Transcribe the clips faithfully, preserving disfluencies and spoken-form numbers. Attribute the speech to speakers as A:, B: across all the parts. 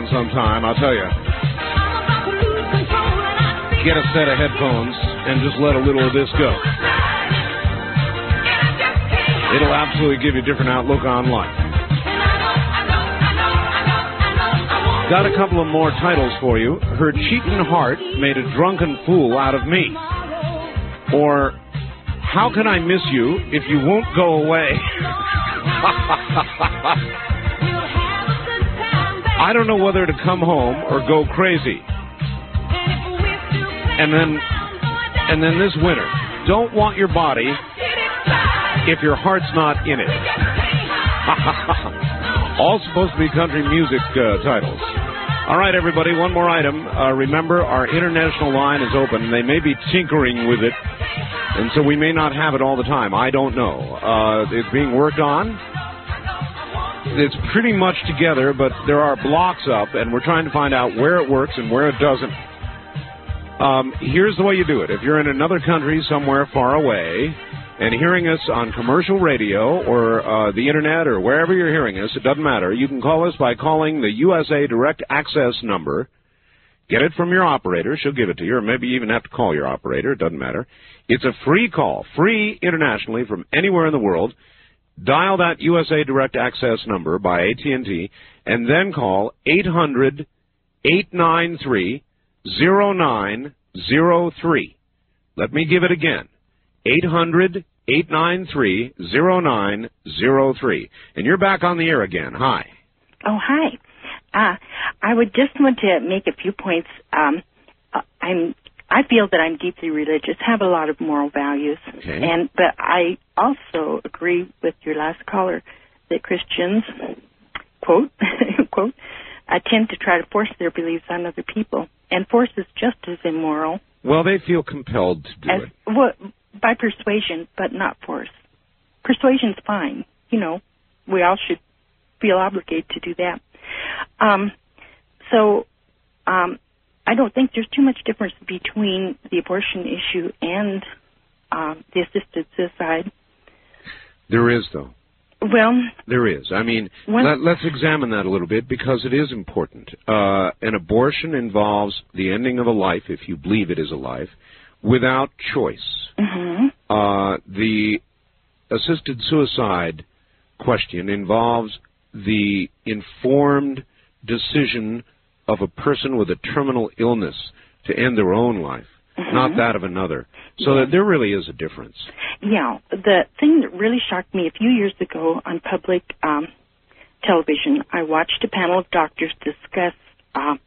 A: on sometime, I'll tell you. Get a set of headphones and just let a little of this go. It'll absolutely give you a different outlook on life. Got a couple of more titles for you. Her cheating heart made a drunken fool out of me. Or, how can I miss you if you won't go away? I don't know whether to come home or go crazy. And then, and then this winter, don't want your body if your heart's not in it. All supposed to be country music uh, titles. All right, everybody, one more item. Uh, remember, our international line is open. They may be tinkering with it, and so we may not have it all the time. I don't know. Uh, it's being worked on. It's pretty much together, but there are blocks up, and we're trying to find out where it works and where it doesn't. Um, here's the way you do it. If you're in another country somewhere far away and hearing us on commercial radio or uh, the Internet or wherever you're hearing us, it doesn't matter. You can call us by calling the U S A Direct Access number. Get it from your operator. She'll give it to you, or maybe you even have to call your operator. It doesn't matter. It's a free call, free internationally from anywhere in the world. Dial that U S A Direct Access number by A T and T, and then call eight hundred, eight nine three, zero nine zero three. Let me give it again. eight hundred, eight nine three, zero nine zero three. And you're back on the air again. Hi.
B: Oh, hi. Uh, I would just want to make a few points. Um, I'm, I feel that I'm deeply religious, have a lot of moral values,
A: okay.
B: and but I also agree with your last caller that Christians, quote, quote, uh, tend to try to force their beliefs on other people, and force is just as immoral.
A: Well, they feel compelled to do
B: as,
A: it.
B: Well, by persuasion, but not force. Persuasion's fine. You know, we all should feel obligated to do that. Um, so, um, I don't think there's too much difference between the abortion issue and um, the assisted suicide.
A: There is, though.
B: Well,
A: there is. I mean,
B: when,
A: let, let's examine that a little bit because it is important. Uh, an abortion involves the ending of a life, if you believe it is a life, without choice.
B: Mm-hmm.
A: Uh, the assisted suicide question involves the informed decision of a person with a terminal illness to end their own life, mm-hmm. not that of another. So yeah. that there really is a difference.
B: Yeah. The thing that really shocked me a few years ago on public um, television, I watched a panel of doctors discuss, uh,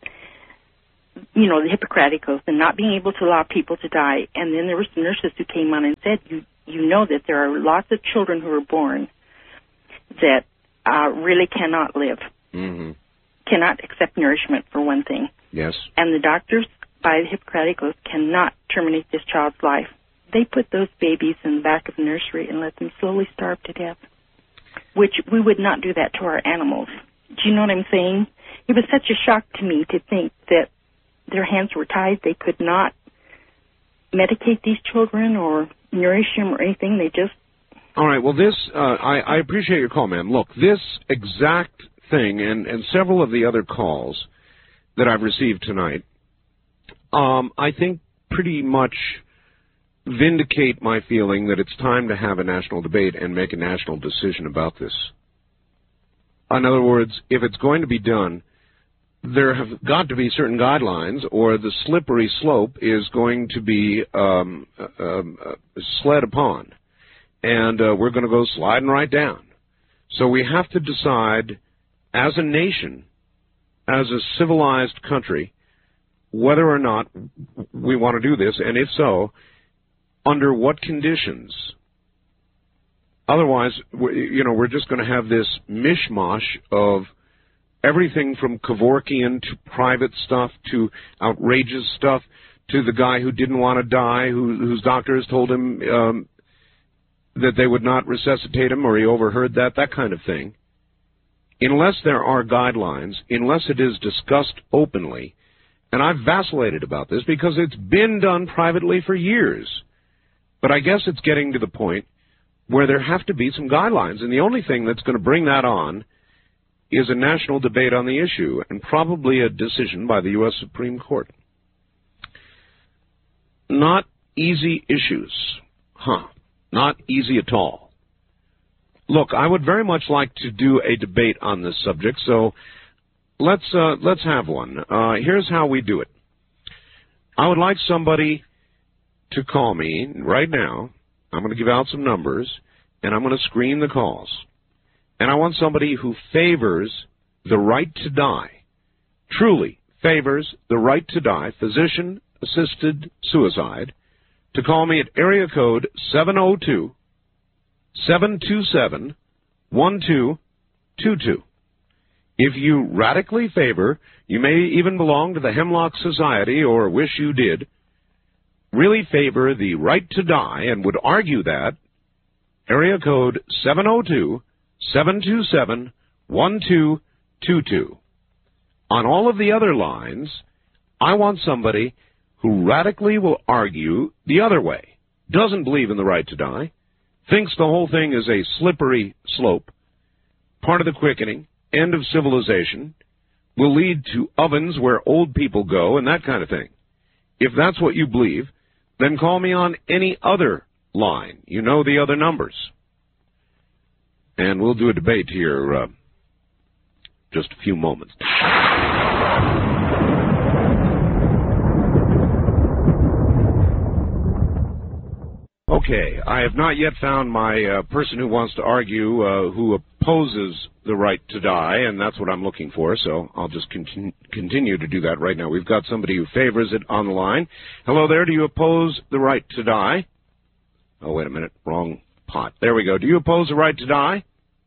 B: you know, the Hippocratic Oath and not being able to allow people to die. And then there were some nurses who came on and said, you, you know that there are lots of children who are born that uh, really cannot live.
A: Mm-hmm.
B: Cannot accept nourishment, for one thing.
A: Yes.
B: And the doctors, by the Hippocratic Oath, cannot terminate this child's life. They put those babies in the back of a nursery and let them slowly starve to death, which we would not do that to our animals. Do you know what I'm saying? It was such a shock to me to think that their hands were tied. They could not medicate these children or nourish them or anything. They just...
A: All right, well, this, uh, I, I appreciate your call, ma'am. Look, this exact thing and, and several of the other calls that I've received tonight, um, I think pretty much vindicate my feeling that it's time to have a national debate and make a national decision about this. In other words, if it's going to be done, there have got to be certain guidelines or the slippery slope is going to be um, uh, uh, sled upon. And uh, we're going to go sliding right down. So we have to decide as a nation, as a civilized country, whether or not we want to do this, and if so, under what conditions. Otherwise, you know, we're just going to have this mishmash of everything from Kevorkian to private stuff to outrageous stuff to the guy who didn't want to die, who, whose doctors told him um, that they would not resuscitate him, or he overheard that, that kind of thing. Unless there are guidelines, unless it is discussed openly, and I've vacillated about this because it's been done privately for years, but I guess it's getting to the point where there have to be some guidelines, and the only thing that's going to bring that on is a national debate on the issue and probably a decision by the U S Supreme Court. Not easy issues. Huh. Not easy at all. Look, I would very much like to do a debate on this subject, so let's uh, let's have one. Uh, here's how we do it. I would like somebody to call me right now. I'm going to give out some numbers, and I'm going to screen the calls. And I want somebody who favors the right to die, truly favors the right to die, physician-assisted suicide, to call me at area code seven oh two, seven two seven, one two two two. If you radically favor, you may even belong to the Hemlock Society or wish you did, really favor the right to die and would argue that, area code seven oh two, seven two seven, one two two two. On all of the other lines, I want somebody who radically will argue the other way, doesn't believe in the right to die, thinks the whole thing is a slippery slope, part of the quickening, end of civilization, will lead to ovens where old people go and that kind of thing. If that's what you believe, then call me on any other line. You know the other numbers. And we'll do a debate here uh, just a few moments. Okay, I have not yet found my uh, person who wants to argue, uh, who opposes the right to die, and that's what I'm looking for, so I'll just continue, continue to do that right now. We've got somebody who favors it on the line. Hello there, do you oppose the right to die? Oh, wait a minute, wrong pot. There we go. Do you oppose the right to die?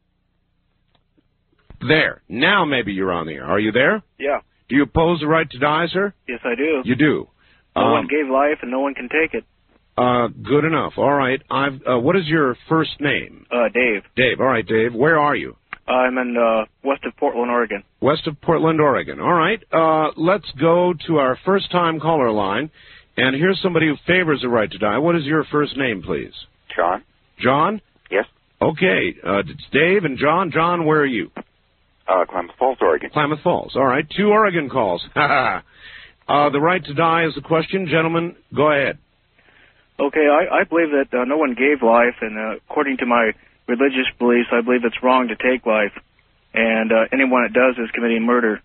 A: There. Now maybe you're on the air. Are you there?
C: Yeah.
A: Do you oppose the right to die, sir?
C: Yes, I do.
A: You do.
C: No
A: um,
C: one gave life, and no one can take it.
A: Uh, good enough. All right. I've. Uh, what is your first name?
C: Uh, Dave.
A: Dave. All right, Dave. Where are you?
C: I'm in uh, west of Portland, Oregon.
A: West of Portland, Oregon. All right. Uh, let's go to our first-time caller line, and here's somebody who favors the right to die. What is your first name, please?
D: John.
A: John?
D: Yes.
A: Okay. Uh, it's Dave and John. John, where are you?
D: Uh, Klamath Falls, Oregon.
A: Klamath Falls. All right. Two Oregon calls. uh, the right to die is the question. Gentlemen, go ahead.
C: Okay, I, I believe that uh, no one gave life, and uh, according to my religious beliefs, I believe it's wrong to take life, and uh, anyone that does is committing murder.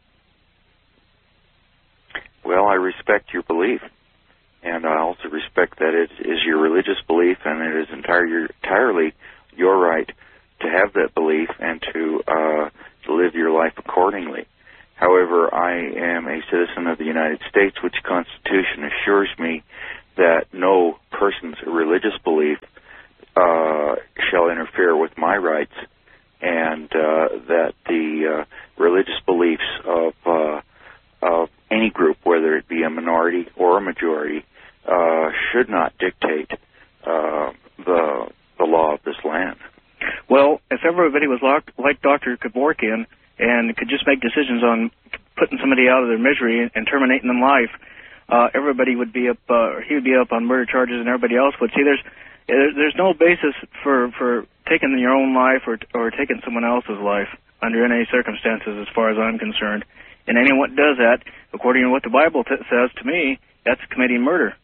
D: Well, I respect your belief, and I also respect that it is your religious belief, and it is entire, entirely your right to have that belief and to, uh, to live your life accordingly. However, I am a citizen of the United States, which the Constitution assures me that no person's religious belief uh, shall interfere with my rights, and uh, that the uh, religious beliefs of uh, of any group, whether it be a minority or a majority, uh, should not dictate uh, the the law of this land.
C: Well, if everybody was locked, like Doctor Kevorkian and could just make decisions on putting somebody out of their misery and, and terminating them life, Uh, everybody would be up, uh, he would be up on murder charges, and everybody else would. See, there's there's no basis for, for taking your own life or or taking someone else's life under any circumstances, as far as I'm concerned. And anyone that does that, according to what the Bible t- says to me, that's committing murder.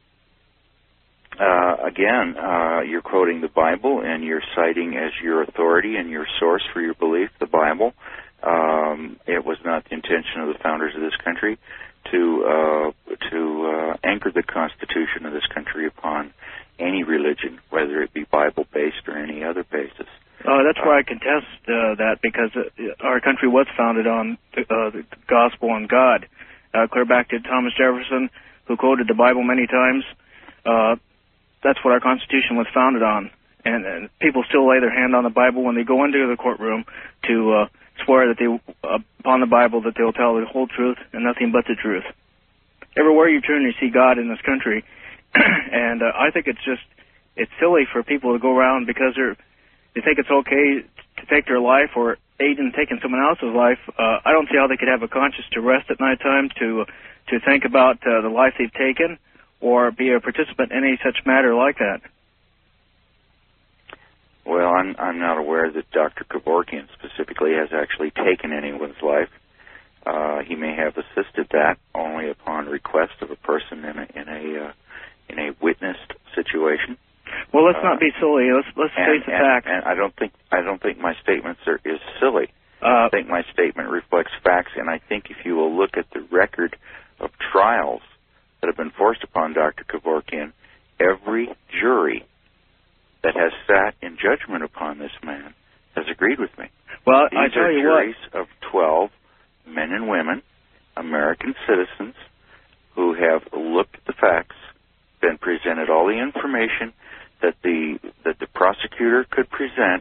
D: Uh, again, uh, you're quoting the Bible, and you're citing as your authority and your source for your belief the Bible. Um, it was not the intention of the founders of this country to uh, to uh, anchor the Constitution of this country upon any religion, whether it be Bible-based or any other basis.
C: Uh, that's where I contest uh, that, because uh, our country was founded on the, uh, the gospel and God. Uh, clear back to Thomas Jefferson, who quoted the Bible many times. Uh, that's what our Constitution was founded on. And, and people still lay their hand on the Bible when they go into the courtroom to uh, swear that they, uh, upon the Bible, that they'll tell the whole truth and nothing but the truth. Everywhere you turn, you see God in this country, and uh, I think it's just it's silly for people to go around because they're they think it's okay to take their life or aid in taking someone else's life. Uh, I don't see how they could have a conscience to rest at night time to to think about uh, the life they've taken or be a participant in any such matter like that.
D: Well, I'm, I'm not aware that Doctor Kevorkian specifically has actually taken anyone's life. Uh, he may have assisted that only upon request of a person in a in a uh, in a witnessed situation.
C: Well, let's
D: uh,
C: not be silly. Let's let's
D: and,
C: face the
D: and,
C: facts.
D: And I don't think I don't think my statements are is silly.
C: Uh,
D: I think my statement reflects facts, and I think if you will look at the record of trials that have been forced upon Doctor Kevorkian, every jury that has sat in judgment upon this man has agreed with me.
C: Well,
D: These
C: I tell
D: are
C: you
D: juries
C: what.
D: of twelve men and women, American citizens, who have looked at the facts, been presented all the information that the that the prosecutor could present,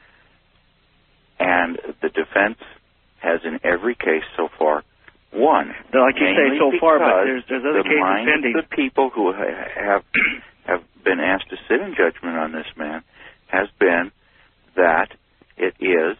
D: and the defense has in every case so far won.
C: Like you say, so far, but there's there's other
D: the
C: cases
D: mind
C: pending.
D: of the people who ha- have have been asked to sit in judgment on this man has been that it is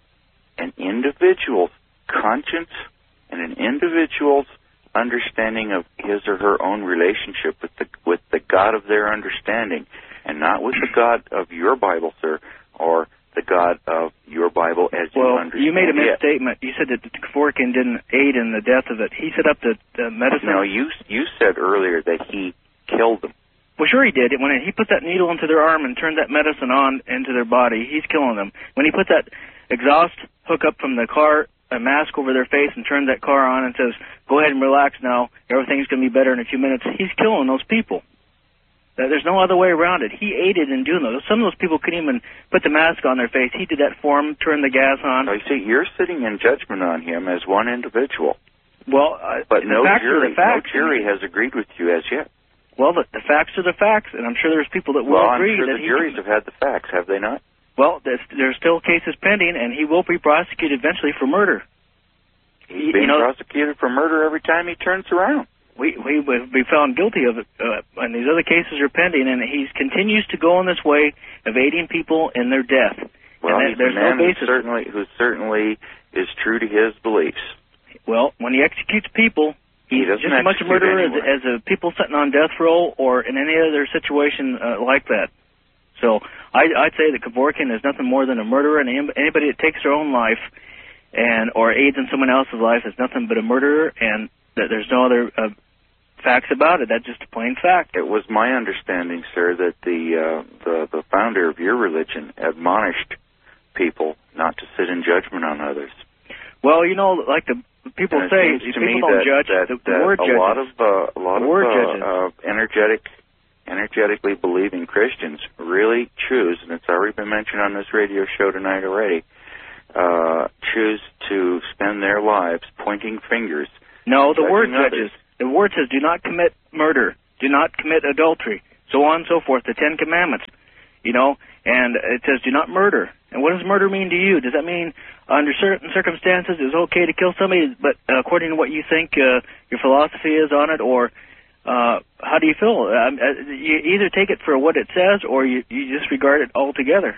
D: an individual's conscience and an individual's understanding of his or her own relationship with the with the God of their understanding, and not with the God of your Bible, sir, or the God of your Bible as
C: well,
D: you understand it.
C: you made a misstatement. You said that Kevorkian didn't aid in the death of it. He set up the, the medicine.
D: No, you you said earlier that he killed them.
C: Well, sure he did. When he put that needle into their arm and turned that medicine on into their body, he's killing them. When he put that exhaust hook up from the car, a mask over their face, and turned that car on and says, "Go ahead and relax now. Everything's going to be better in a few minutes," he's killing those people. There's no other way around it. He aided in doing those. Some of those people couldn't even put the mask on their face. He did that for them, turned the gas on.
D: So you see, you're sitting in judgment on him as one individual.
C: Well, uh,
D: but
C: the
D: no
C: facts
D: jury,
C: are the facts.
D: no jury has agreed with you as yet.
C: Well, the, the facts are the facts, and I'm sure there's people that will
D: well,
C: agree.
D: I'm sure
C: that
D: the juries
C: can,
D: have had the facts, have they not?
C: Well, there's, there's still cases pending, and he will be prosecuted eventually for murder.
D: He's
C: you,
D: being
C: you know,
D: prosecuted for murder every time he turns around.
C: We we would be found guilty of it, uh, and these other cases are pending, and he continues to go in this way of aiding people in their death.
D: Well,
C: and
D: he's
C: there's
D: a man
C: no
D: who
C: basis.
D: certainly, who certainly is true to his beliefs.
C: Well, when he executes people,
D: he
C: he's just as much a murderer as, as a people sitting on death row or in any other situation uh, like that. So I, I'd say that Kevorkian is nothing more than a murderer, and anybody that takes their own life and or aids in someone else's life is nothing but a murderer, and that there's no other uh, facts about it. That's just a plain fact.
D: It was my understanding, sir, that the uh, the the founder of your religion admonished people not to sit in judgment on others.
C: Well, you know, like the people
D: and
C: say,
D: these
C: people
D: me
C: don't
D: that,
C: judge.
D: That,
C: the, the
D: that
C: word
D: a
C: judges.
D: lot of uh, a lot
C: the
D: of
C: word
D: uh, uh, energetic, energetically believing Christians really choose, and it's already been mentioned on this radio show tonight already, uh, choose to spend their lives pointing fingers.
C: No, the word
D: others.
C: judges. The word says, "Do not commit murder. Do not commit adultery." So on and so forth. The Ten Commandments. You know, and it says, "Do not murder." And what does murder mean to you? Does that mean under certain circumstances it's okay to kill somebody, but uh, according to what you think uh, your philosophy is on it, or uh, how do you feel? Um, uh, you either take it for what it says, or you, you disregard it altogether.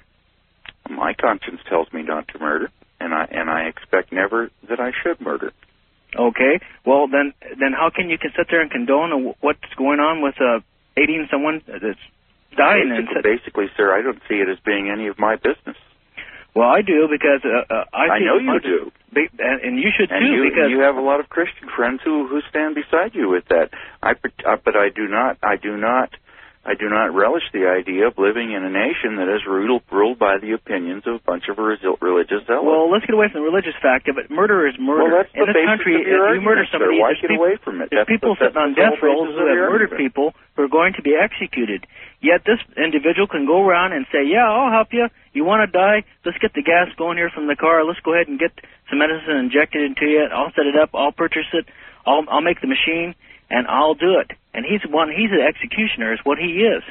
D: My conscience tells me not to murder, and I and I expect never that I should murder.
C: Okay. Well, then, then how can you can sit there and condone what's going on with uh, aiding someone that's dying?
D: Basically,
C: and
D: basically, sir, I don't see it as being any of my business.
C: Well, I do, because uh, uh, I,
D: I
C: see
D: know you do,
C: be, and, and you should
D: and
C: too,
D: you,
C: because
D: you have a lot of Christian friends who who stand beside you with that. I, uh, but I do not, I do not, I do not relish the idea of living in a nation that is ruled ruled by the opinions of a bunch of religious zealots.
C: Well, let's get away from the religious fact of it. Murder is murder.
D: Well, that's
C: in
D: the
C: this
D: basis
C: country,
D: of your
C: if you murder
D: argument,
C: somebody,
D: sir. Why
C: there's
D: get
C: people,
D: away from it?
C: there's
D: That's
C: people
D: the,
C: sitting on
D: the
C: death
D: whole
C: rolls
D: basis
C: who
D: of
C: have
D: your
C: murdered
D: argument.
C: people who are going to be executed. Yet this individual can go around and say, "Yeah, I'll help you. You want to die? Let's get the gas going here from the car. Let's go ahead and get some medicine injected into you. I'll set it up. I'll purchase it. I'll, I'll make the machine, and I'll do it." And he's one. He's an executioner, is what he is.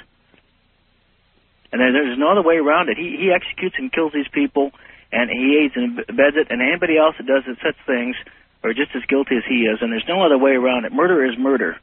C: And there's no other way around it. He he executes and kills these people, and he aids and abets it. And anybody else that does such things are just as guilty as he is. And there's no other way around it. Murder is murder.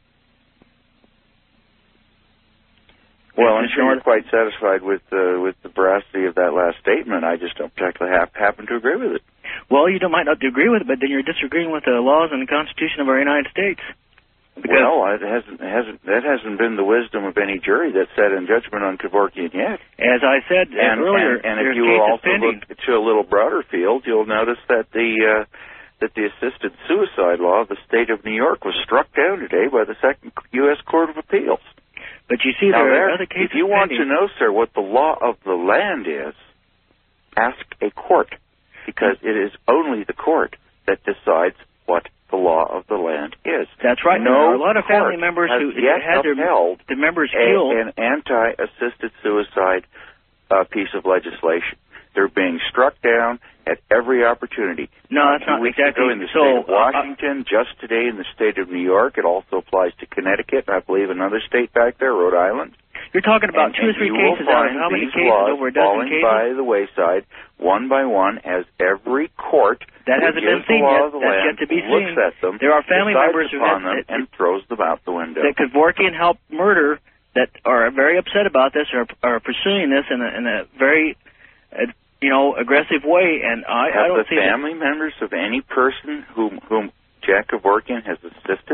D: Well, I'm sure you're quite satisfied with uh, with the veracity of that last statement. I just don't particularly ha- happen to agree with it.
C: Well, you don't, might not agree with it, but then you're disagreeing with the laws and the Constitution of our United States. Because
D: well, it hasn't, it hasn't, that hasn't been the wisdom of any jury that sat in judgment on Kevorkian yet.
C: As I said
D: and,
C: earlier,
D: and, and
C: there's
D: if you will also
C: pending.
D: look to a little broader field, you'll notice that the uh, that the assisted suicide law of the state of New York was struck down today by the Second U S Court of Appeals.
C: But you see,
D: now,
C: there
D: there,
C: are other cases
D: if you want
C: pending.
D: to know, sir, what the law of the land is, ask a court, because it is only the court that decides what the law of the land is.
C: That's right.
D: No,
C: there are a lot of family
D: court
C: members
D: has
C: who
D: yet
C: had their
D: upheld
C: the members
D: a,
C: killed.
D: an anti-assisted suicide uh, piece of legislation. They're being struck down at every opportunity.
C: No,
D: uh,
C: that's not
D: two weeks
C: exactly.
D: ago in the
C: so,
D: state of
C: uh,
D: Washington, just today in the state of New York. It also applies to Connecticut, and I believe another state back there, Rhode Island.
C: You're talking about
D: and,
C: two or
D: and
C: three
D: you
C: cases
D: will
C: out
D: find
C: of how many
D: these
C: cases?
D: laws
C: Over a dozen
D: falling
C: cases?
D: by the wayside, one by one, as every court
C: That hasn't been
D: gives
C: seen
D: the law
C: yet.
D: of the
C: That's
D: land,
C: yet to be
D: looks
C: seen.
D: at them,
C: There are family
D: decides
C: members who
D: upon
C: have
D: them,
C: that,
D: and throws them out the window.
C: that Kevorkian helped murder that are very upset about this, or are pursuing this in a, in a very, uh, you know, aggressive way. And I,
D: Have
C: I don't
D: the
C: see
D: family
C: that.
D: members of any person whom whom Jack Kevorkian has assisted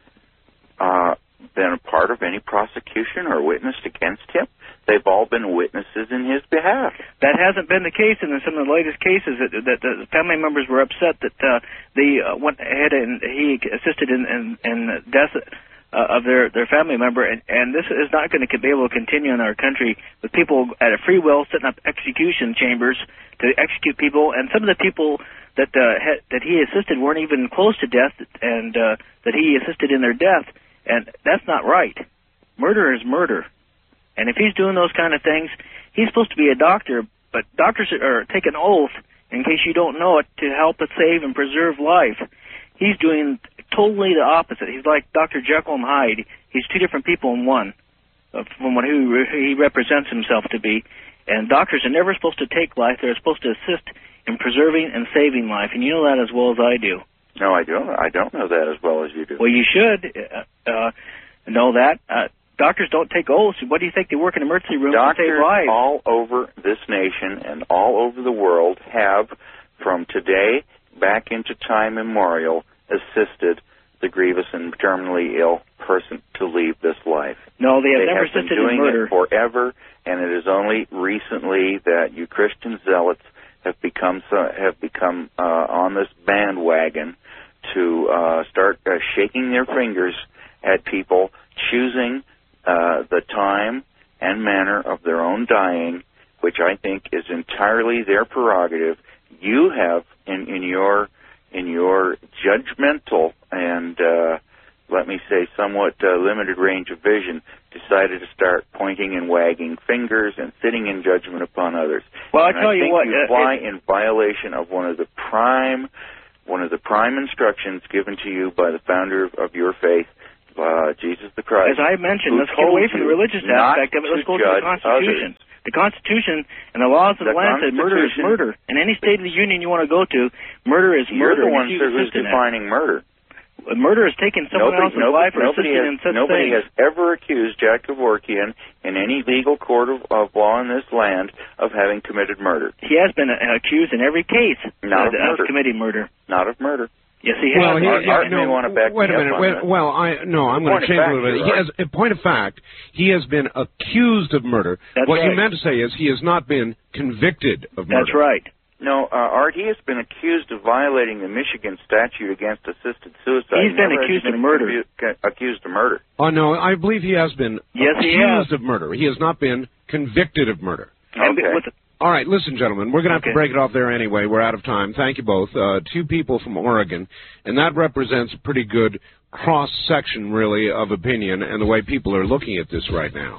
D: uh, been a part of any prosecution or witnessed against him? They've all been witnesses in his behalf.
C: That hasn't been the case in some of the latest cases. That, that the family members were upset that uh, they uh, went ahead and he assisted in in, in death uh, of their their family member, and, and this is not going to be able to continue in our country with people at a free will setting up execution chambers to execute people, and some of the people that uh, had, that he assisted weren't even close to death, and uh, that he assisted in their death, and that's not right. Murder is murder. And if he's doing those kind of things, he's supposed to be a doctor, but doctors are take an oath, in case you don't know it, to help us save and preserve life. He's doing totally the opposite. He's like Doctor Jekyll and Hyde. He's two different people in one, uh, from what who he represents himself to be. And doctors are never supposed to take life. They're supposed to assist in preserving and saving life, and you know that as well as I do.
D: No, I don't. I don't know that as well as you do.
C: Well, you should uh, uh, know that. Uh, Doctors don't take oaths. What do you think? They work in emergency rooms to save lives.
D: Doctors all over this nation and all over the world have, from today back into time immemorial, assisted the grievous and terminally ill person to leave this life.
C: No, they have
D: they
C: never
D: have been
C: assisted
D: doing
C: in murder.
D: it forever, and it is only recently that you Christian zealots have become have become uh, on this bandwagon to uh, start uh, shaking their fingers at people choosing Uh, the time and manner of their own dying, which I think is entirely their prerogative. You have, in, in your in your judgmental and, uh, let me say, somewhat uh, limited range of vision, decided to start pointing and wagging fingers and sitting in judgment upon others.
C: Well, I
D: and
C: tell
D: I
C: you
D: think
C: what,
D: you
C: uh,
D: fly
C: it,
D: in violation of one of the prime one of the prime instructions given to you by the founder of, of your faith, Uh, Jesus the Christ.
C: As I mentioned, let's get away from the religious aspect of it. Let's go to the Constitution.
D: Others.
C: The Constitution and the laws of the, the land say murder is murder. In any state of the Union you want to go to, murder is
D: You're
C: murder.
D: You're the one sir, who's defining murder.
C: Murder is taking someone
D: nobody,
C: else's
D: nobody,
C: life or
D: nobody
C: assisting
D: has,
C: in such
D: Nobody
C: things.
D: has ever accused Jack Kevorkian in any legal court of, of law in this land of having committed murder.
C: He has been uh, accused in every case
D: Not
C: of,
D: of, murder.
C: of committing murder.
D: Not of murder.
C: Yes, he has.
A: Well, he,
D: Art,
A: yeah,
D: Art
A: no,
D: may want to back
A: wait a
D: me
A: minute.
D: up on
A: Wait,
D: that.
A: well, I no, I'm going to change a little bit. He has, in point of fact, he has been accused of murder.
C: That's
A: what
C: right.
A: you meant to say is he has not been convicted of murder.
C: That's right.
D: No, uh, Art, he has been accused of violating the Michigan statute against assisted suicide.
C: He's been
D: Never
C: accused
D: been
C: of murder.
D: Convu- accused of murder.
A: Oh, no, I believe he has been
C: yes,
A: accused
C: he has.
A: of murder. He has not been convicted of murder.
D: Okay.
C: With,
A: All right, listen, gentlemen, we're going to have
C: okay.
A: to break it off there anyway. We're out of time. Thank you both. Uh, two people from Oregon, and that represents a pretty good cross-section, really, of opinion and the way people are looking at this right now.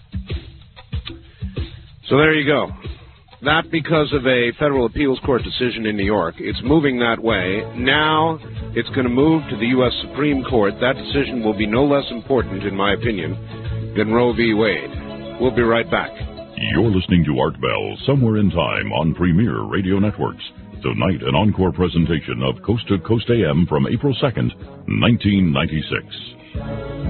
A: So there you go. That because of a federal appeals court decision in New York. It's moving that way. Now it's going to move to the U S Supreme Court. That decision will be no less important, in my opinion, than Roe v. Wade. We'll be right back.
E: You're listening to Art Bell, Somewhere in Time on Premier Radio Networks. Tonight, an encore presentation of Coast to Coast A M from April second, nineteen ninety-six.